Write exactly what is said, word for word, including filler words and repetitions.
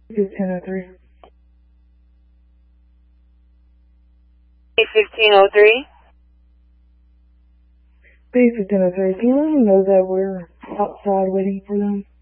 fifteen oh three. fifteen oh three. B fifteen oh three, can you let them know that we're outside waiting for them?